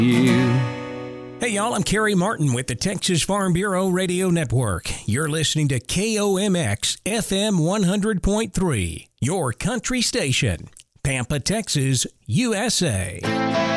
Hey y'all, I'm Kerry Martin with the Texas Farm Bureau Radio Network. You're listening to KOMX FM 100.3, your country station, Pampa, Texas, USA.